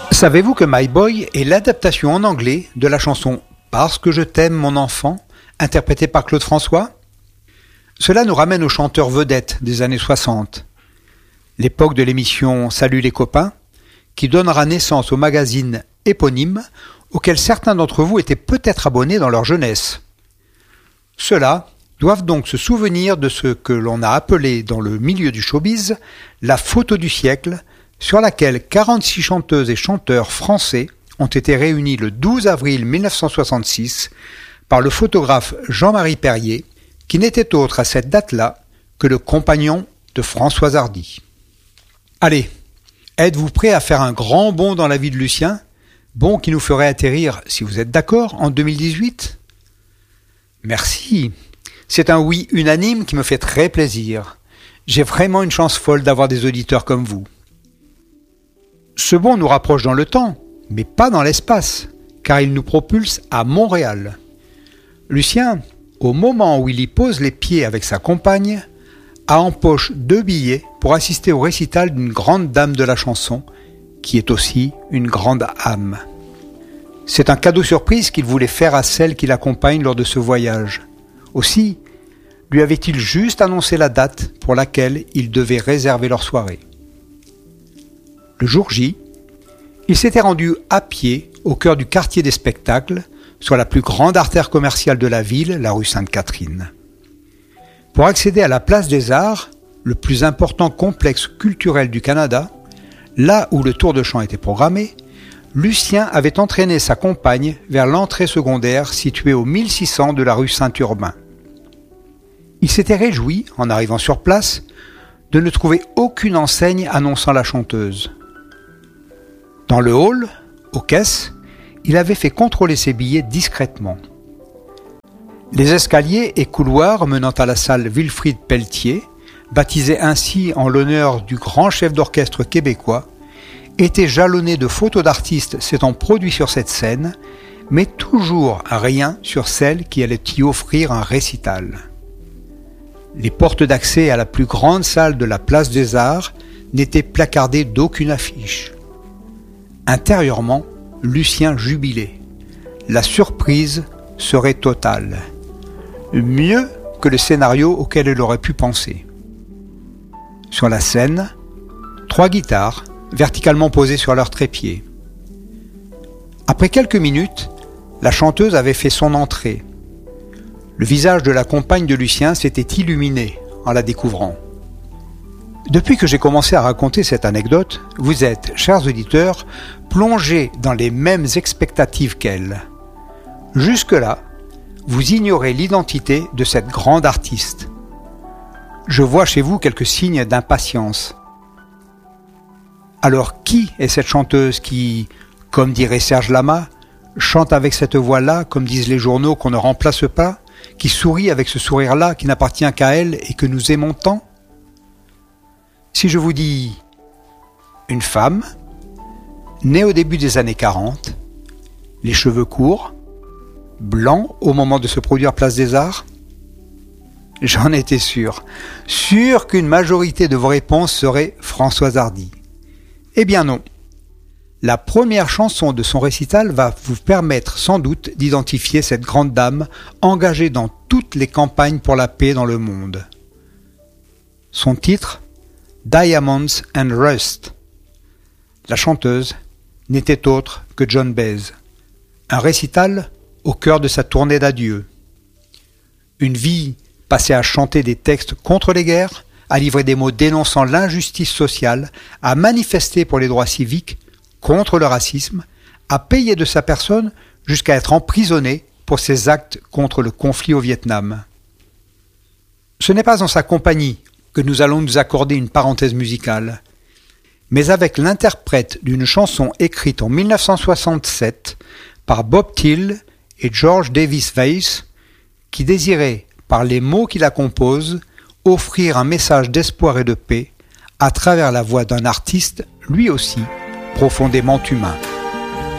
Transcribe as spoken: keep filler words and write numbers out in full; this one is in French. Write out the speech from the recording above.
Savez-vous que My Boy est l'adaptation en anglais de la chanson « Parce que je t'aime mon enfant » interprétée par Claude François? Cela nous ramène aux chanteurs vedettes des années soixante, l'époque de l'émission « Salut les copains » qui donnera naissance au magazine éponyme auquel certains d'entre vous étaient peut-être abonnés dans leur jeunesse. Ceux-là doivent donc se souvenir de ce que l'on a appelé dans le milieu du showbiz la photo du siècle, sur laquelle quarante-six chanteuses et chanteurs français ont été réunis le douze avril mille neuf cent soixante-six par le photographe Jean-Marie Perrier, qui n'était autre à cette date-là que le compagnon de Françoise Hardy. Allez, êtes-vous prêts à faire un grand bond dans la vie de Lucien, bond qui nous ferait atterrir, si vous êtes d'accord, en deux mille dix-huit? Merci, c'est un oui unanime qui me fait très plaisir. J'ai vraiment une chance folle d'avoir des auditeurs comme vous. Ce bond nous rapproche dans le temps, mais pas dans l'espace, car il nous propulse à Montréal. Lucien, au moment où il y pose les pieds avec sa compagne, a en poche deux billets pour assister au récital d'une grande dame de la chanson, qui est aussi une grande âme. C'est un cadeau surprise qu'il voulait faire à celle qui l'accompagne lors de ce voyage. Aussi, lui avait-il juste annoncé la date pour laquelle ils devaient réserver leur soirée. Le jour J, il s'était rendu à pied au cœur du quartier des spectacles, sur la plus grande artère commerciale de la ville, la rue Sainte-Catherine. Pour accéder à la place des Arts, le plus important complexe culturel du Canada, là où le tour de chant était programmé, Lucien avait entraîné sa compagne vers l'entrée secondaire située au mille six cents de la rue Saint-Urbain. Il s'était réjoui, en arrivant sur place, de ne trouver aucune enseigne annonçant la chanteuse. Dans le hall, aux caisses, il avait fait contrôler ses billets discrètement. Les escaliers et couloirs menant à la salle Wilfrid Pelletier, baptisée ainsi en l'honneur du grand chef d'orchestre québécois, étaient jalonnés de photos d'artistes s'étant produits sur cette scène, mais toujours rien sur celle qui allait y offrir un récital. Les portes d'accès à la plus grande salle de la Place des Arts n'étaient placardées d'aucune affiche. Intérieurement, Lucien jubilait. La surprise serait totale. Mieux que le scénario auquel il aurait pu penser. Sur la scène, trois guitares, verticalement posées sur leur trépied. Après quelques minutes, la chanteuse avait fait son entrée. Le visage de la compagne de Lucien s'était illuminé en la découvrant. Depuis que j'ai commencé à raconter cette anecdote, vous êtes, chers auditeurs, plongés dans les mêmes expectatives qu'elle. Jusque-là, vous ignorez l'identité de cette grande artiste. Je vois chez vous quelques signes d'impatience. Alors qui est cette chanteuse qui, comme dirait Serge Lama, chante avec cette voix-là, comme disent les journaux, qu'on ne remplace pas, qui sourit avec ce sourire-là qui n'appartient qu'à elle et que nous aimons tant? Si je vous dis une femme, née au début des années quarante, les cheveux courts, blancs au moment de se produire Place des Arts, j'en étais sûr, sûr qu'une majorité de vos réponses serait Françoise Hardy. Eh bien non. La première chanson de son récital va vous permettre sans doute d'identifier cette grande dame engagée dans toutes les campagnes pour la paix dans le monde. Son titre, Diamonds and Rust. La chanteuse n'était autre que Joan Baez. Un récital au cœur de sa tournée d'adieu. Une vie passée à chanter des textes contre les guerres, à livrer des mots dénonçant l'injustice sociale, à manifester pour les droits civiques, contre le racisme, à payer de sa personne jusqu'à être emprisonné pour ses actes contre le conflit au Vietnam. Ce n'est pas en sa compagnie que nous allons nous accorder une parenthèse musicale, mais avec l'interprète d'une chanson écrite en mille neuf cent soixante-sept par Bob Thiele et George Davis Weiss, qui désirait, par les mots qui la composent, offrir un message d'espoir et de paix à travers la voix d'un artiste, lui aussi, profondément humain.